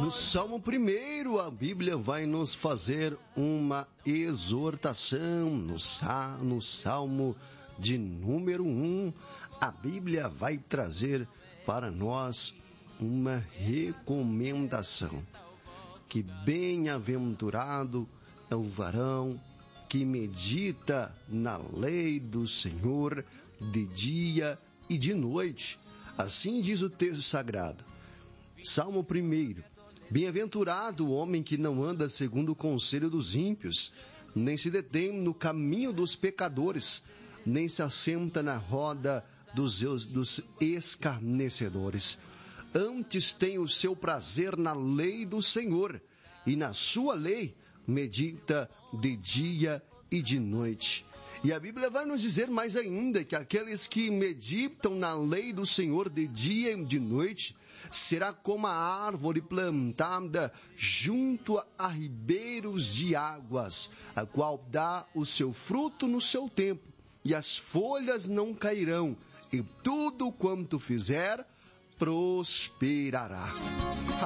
No Salmo 1, a Bíblia vai nos fazer uma exortação. No Salmo de número 1, a Bíblia vai trazer para nós uma recomendação. Que bem-aventurado é o varão que medita na lei do Senhor de dia e de noite. Assim diz o texto sagrado. Salmo 1. Bem-aventurado o homem que não anda segundo o conselho dos ímpios, nem se detém no caminho dos pecadores, nem se assenta na roda dos escarnecedores. Antes tem o seu prazer na lei do Senhor, e na sua lei medita de dia e de noite. E a Bíblia vai nos dizer mais ainda que aqueles que meditam na lei do Senhor de dia e de noite será como a árvore plantada junto a ribeiros de águas, a qual dá o seu fruto no seu tempo, e as folhas não cairão, e tudo quanto fizer prosperará.